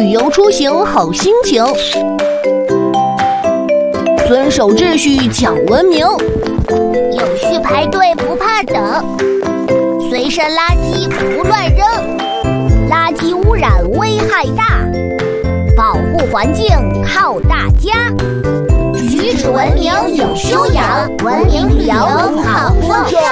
旅游出行好心情。遵守秩序讲文明， 有序排队不怕等，随身垃圾不乱扔，垃圾污染危害大，保护环境靠大家。举止文明有修养，文明旅游好风尚。